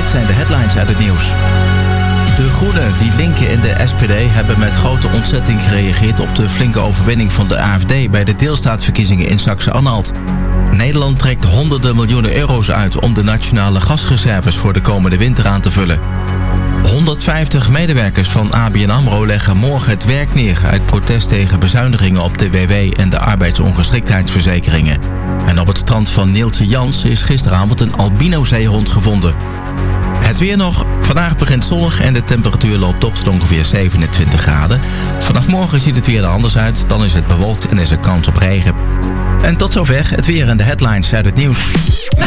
dit zijn de headlines uit het nieuws. De Groenen die linken in de SPD hebben met grote ontzetting gereageerd op de flinke overwinning van de AFD bij de deelstaatverkiezingen in Saxe-Anhalt. Nederland trekt honderden miljoenen euro's uit om de nationale gasreserves voor de komende winter aan te vullen. 150 medewerkers van ABN AMRO leggen morgen het werk neer uit protest tegen bezuinigingen op de WW en de arbeidsongeschiktheidsverzekeringen. En op het strand van Neeltje Jans is gisteravond een albino-zeehond gevonden. Het weer nog. Vandaag begint zonnig en de temperatuur loopt op tot ongeveer 27 graden. Vanaf morgen ziet het weer er anders uit. Dan is het bewolkt en is er kans op regen. En tot zover het weer en de headlines uit het nieuws.